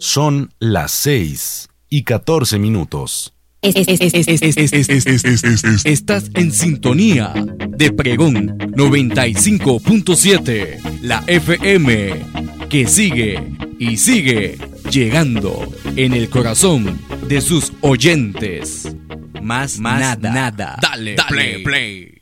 Son las 6:14. Estás en sintonía de Pregón 95.7, la FM, que sigue y sigue llegando en el corazón de sus oyentes. Más nada. Dale play.